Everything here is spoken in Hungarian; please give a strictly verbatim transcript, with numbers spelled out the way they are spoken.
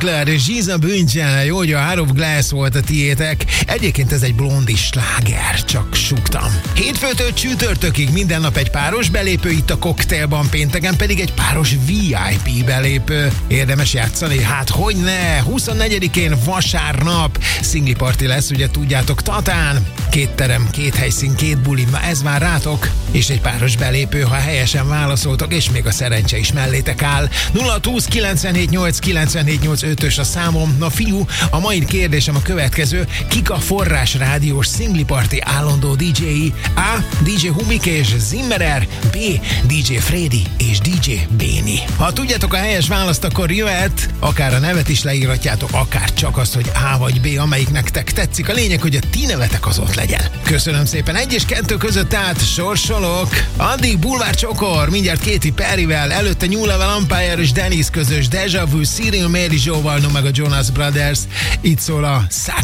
Sinclair és Giza Bündchen, jó, hogy a Heart of Glass volt a tiétek. Egyébként ez egy blondi sláger, csak súgtam. Hétfőtől csütörtökig minden nap egy páros belépő itt a Cocktailban, pénteken pedig egy páros vé i pé belépő. Érdemes játszani? Hát hogyne? huszonnegyedikén vasárnap szingli parti lesz, ugye tudjátok, Tatán. Két terem, két helyszín, két buli, na ez már rátok. És egy páros belépő, ha helyesen válaszoltok, és még a szerencse is mellétek áll. nulla húsz kilencvenhét nyolc kilencvenhét nyolc ötös a számom. Na fiú, a mai kérdésem a következő. Kik a Forrás Rádiós szingli parti állandó dé dzsé-i? A. dé dzsé Humik és Zimmerer, B. dé dzsé Freddy és dé dzsé Béni. Ha tudjátok a helyes választ, akkor jöhet, akár a nevet is leíratjátok, akár csak azt, hogy A vagy B, amelyik nektek tetszik. A lényeg, hogy a ti nevetek az ott legyen. Köszönöm szépen. Egy és kettő között át sorsolok. Addig Bulvár Csokor, mindjárt Katy Perryvel, előtte New Level Empire és Dennis közös Deja Vu, Cyril Mary Joe-val, no meg a Jonas Brothers. Itt szól a Suck